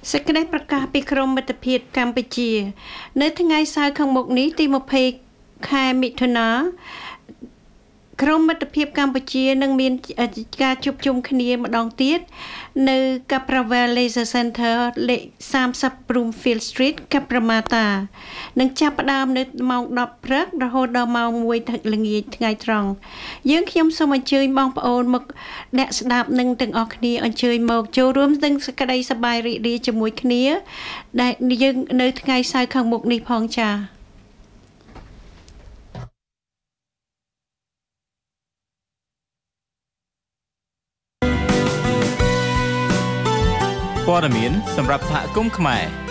សេចក្តីប្រកាសពីក្រមមិត្តភាពកម្ពុជានៅថ្ងៃសៅរ៍ខាងមុខនេះទី20 ខែមិថុនាក្រមមិត្តភាពកម្ពុជានឹងមានការជួបជុំគ្នាម្ដងទៀតនៅ Capravel Leisure Center លេខ30 Broomfield Street កាប្រមាតានឹងចាប់ផ្ដើមនៅម៉ោង 10 ព្រឹករហូតដល់ម៉ោង 1 ល្ងាចថ្ងៃត្រង់យើងខ្ញុំសូមអញ្ជើញបងប្អូនមកអ្នកស្ដាប់និងទាំងអស់គ្នាអញ្ជើញមកចូលរួមទាំងសេចក្តីសប្បាយរីករាយជាមួយគ្នាដែលយើងនៅថ្ងៃសៅរ៍ខាងមុខនេះផងចា៎ព័ត៌មានសម្រាប់សហគមន៍ខ្មែរ